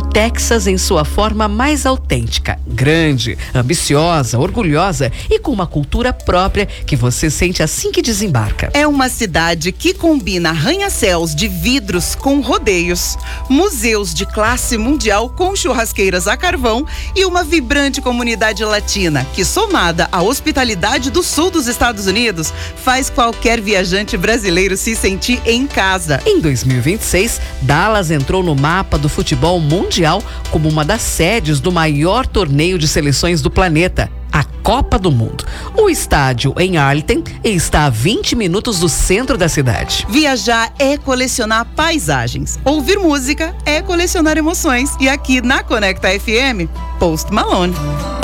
Texas em sua forma mais autêntica, grande, ambiciosa, orgulhosa e com uma cultura própria que você sente assim que desembarca. É uma cidade que combina arranha-céus de vidros com rodeios, museus de classe mundial com churrasqueiras a carvão e uma vibrante comunidade latina que, somada à hospitalidade do sul dos Estados Unidos, faz qualquer viajante brasileiro se sentir em casa. Em 2026, Dallas entrou no mapa do futebol mundial como uma das sedes do maior torneio de seleções do planeta, a Copa do Mundo. O estádio em Arlington está a 20 minutos do centro da cidade. Viajar é colecionar paisagens. Ouvir música é colecionar emoções. E aqui na Conecta FM, Post Malone.